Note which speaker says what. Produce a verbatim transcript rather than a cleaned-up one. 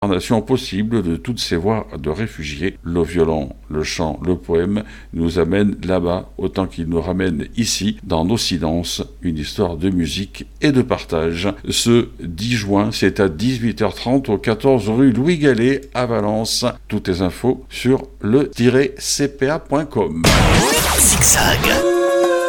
Speaker 1: Incarnation possible de toutes ces voix de réfugiés. Le violon, le chant, le poème nous amènent là-bas autant qu'ils nous ramènent ici, dans nos silences, une histoire de musique et de partage. Ce dix juin, c'est à dix-huit heures trente au quatorze rue Louis Gallet à Valence. Toutes les infos sur le tiret c p a point com.
Speaker 2: Zigzag.